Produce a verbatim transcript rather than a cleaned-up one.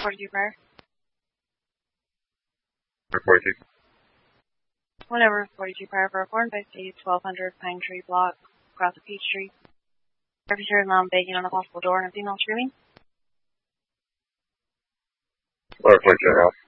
forty-two prior. forty-two. One over forty-two prior for a foreign by state, twelve hundred Pine Tree Block, across the Peach Tree. Officer is now begging on a possible door and a female screaming. Or forty-two and a half.